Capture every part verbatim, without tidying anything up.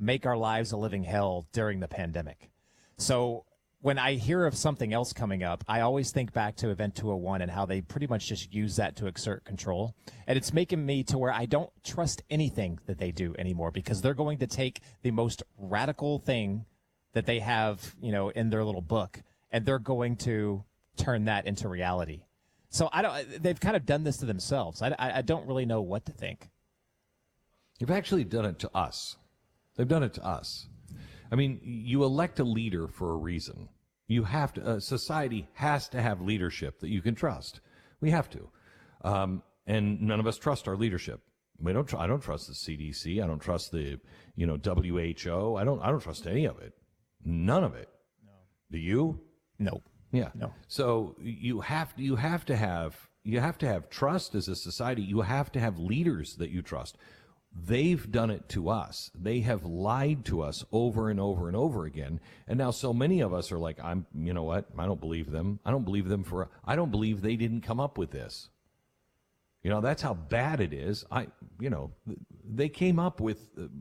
make our lives a living hell during the pandemic. So when I hear of something else coming up, I always think back to Event two oh one and how they pretty much just use that to exert control. And it's making me to where I don't trust anything that they do anymore, because they're going to take the most radical thing that they have, you know, in their little book, and they're going to turn that into reality. So I don't, they've kind of done this to themselves. I, I, I don't really know what to think. They've actually done it to us. They've done it to us. I mean, you elect a leader for a reason. You have to, uh, society has to have leadership that you can trust. We have to. Um, and none of us trust our leadership. We don't, tr- I don't trust the C D C. I don't trust the, you know, W H O. I don't, I don't trust any of it. None of it. No. Do you? No. Yeah. No. So you have to, you have to have, you have to have trust as a society. You have to have leaders that you trust. They've done it to us. They have lied to us over and over and over again. And now so many of us are like, I'm, you know what? I don't believe them. I don't believe them for, I don't believe they didn't come up with this. You know, that's how bad it is. I, you know, they came up with, uh,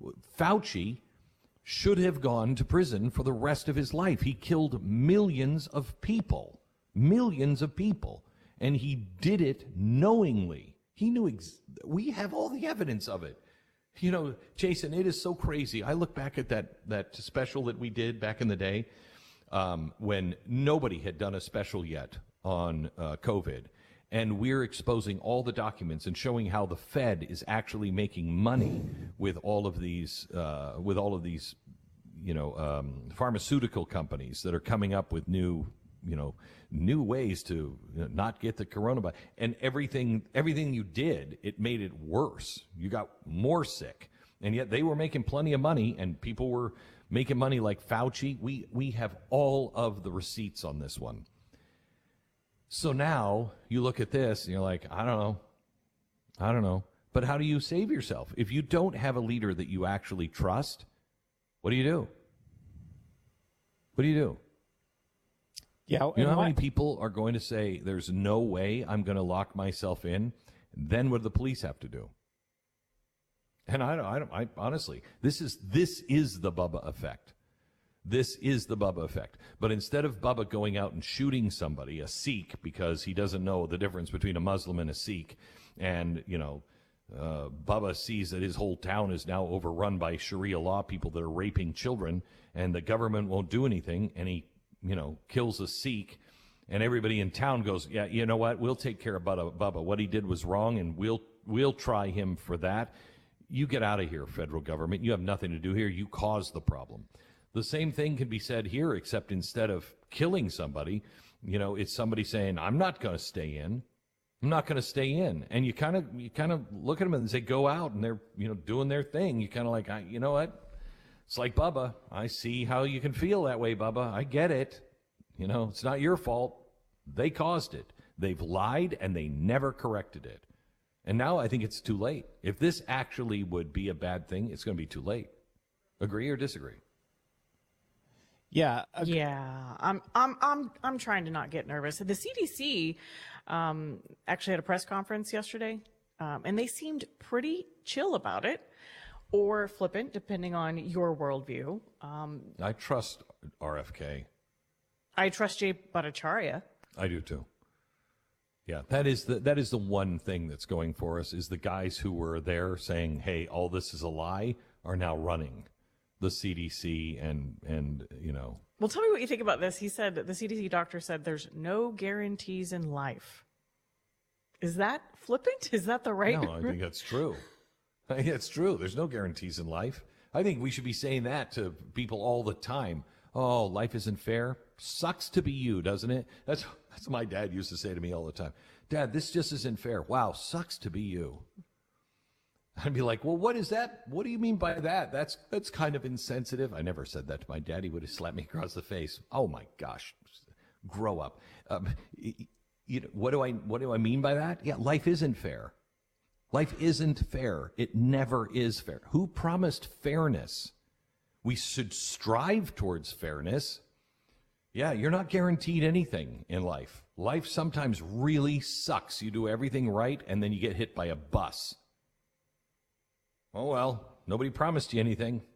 Fauci should have gone to prison for the rest of his life. He killed millions of people, millions of people, and he did it knowingly. He knew, ex- we have all the evidence of it. You know, Jason, it is so crazy. I look back at that, that special that we did back in the day, um, when nobody had done a special yet on, uh, COVID. And we're exposing all the documents and showing how the Fed is actually making money with all of these, uh, with all of these, you know, um, pharmaceutical companies that are coming up with new, you know, new ways to not get the coronavirus. And everything, everything you did, it made it worse. You got more sick. And yet they were making plenty of money, and people were making money like Fauci. We, we have all of the receipts on this one. So now you look at this and you're like, I don't know. I don't know. But how do you save yourself? If you don't have a leader that you actually trust, what do you do? What do you do? Yeah, you know how many people are going to say, there's no way I'm going to lock myself in? Then what do the police have to do? And I don't, I don't, I honestly, this is, this is the Bubba effect. This is the Bubba effect. But instead of Bubba going out and shooting somebody, a Sikh, because he doesn't know the difference between a Muslim and a Sikh, and, you know, uh, Bubba sees that his whole town is now overrun by Sharia law people that are raping children, and the government won't do anything, and he, you know, kills a Sikh, and everybody in town goes, yeah, you know what, we'll take care of Bubba. Bubba. What he did was wrong, and we'll, we'll try him for that. You get out of here, federal government. You have nothing to do here. You caused the problem. The same thing can be said here, except instead of killing somebody, you know, it's somebody saying, I'm not going to stay in. I'm not going to stay in. And you kind of, you kind of look at them and say, go out, and they're, you know, doing their thing. You kind of like, I, you know what? It's like, Bubba, I see how you can feel that way, Bubba. I get it. You know, it's not your fault. They caused it. They've lied, and they never corrected it. And now I think it's too late. If this actually would be a bad thing, it's going to be too late. Agree or disagree? Yeah. Okay. Yeah. I'm, I'm, I'm, I'm trying to not get nervous. The C D C, um, actually had a press conference yesterday, um, and they seemed pretty chill about it, or flippant, depending on your worldview. Um, I trust R F K. I trust Jay Bhattacharya. I do too. Yeah, that is the that is the one thing that's going for us, is the guys who were there saying, hey, all this is a lie, are now running the C D C and, and, you know. Well, tell me what you think about this. He said, the C D C doctor said there's no guarantees in life. Is that flippant? Is that the right? No, I think that's true. I think that's true. There's no guarantees in life. I think we should be saying that to people all the time. Oh, life isn't fair. Sucks to be you, doesn't it? That's, that's what my dad used to say to me all the time. Dad, this just isn't fair. Wow, sucks to be you. I'd be like, well, what is that? What do you mean by that? That's, that's kind of insensitive. I never said that to my dad. He would have slapped me across the face. Oh my gosh. Grow up. Um, you know, what do I, what do I mean by that? Yeah, life isn't fair. Life isn't fair. It never is fair. Who promised fairness? We should strive towards fairness. Yeah, you're not guaranteed anything in life. Life sometimes really sucks. You do everything right, and then you get hit by a bus. Oh, well, nobody promised you anything.